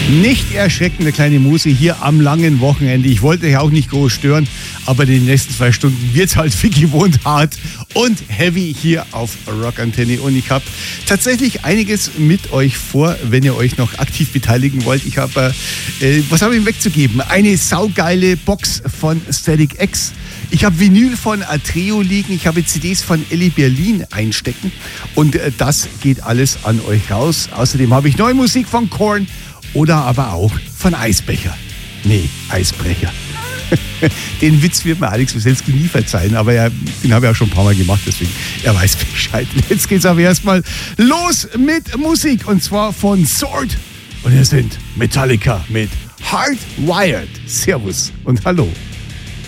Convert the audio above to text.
Nicht erschrecken, der kleine Musi hier am langen Wochenende. Ich wollte euch auch nicht groß stören, aber in den nächsten 2 Stunden wird es halt wie gewohnt hart und heavy hier auf Rockantenne. Und ich habe tatsächlich einiges mit euch vor, wenn ihr euch noch aktiv beteiligen wollt. Ich habe, was habe ich wegzugeben? Eine saugeile Box von Static X. Ich habe Vinyl von Atreo liegen, ich habe CDs von Elli Berlin einstecken und das geht alles an euch raus. Außerdem habe ich neue Musik von Korn oder aber auch von Eisbecher. Nee, Eisbrecher. Den Witz wird mir Alex Wieselski nie verzeihen, aber den habe ich auch schon ein paar Mal gemacht, deswegen er weiß Bescheid. Jetzt geht's aber erstmal los mit Musik und zwar von Sword. Und hier sind Metallica mit Hardwired. Servus und hallo.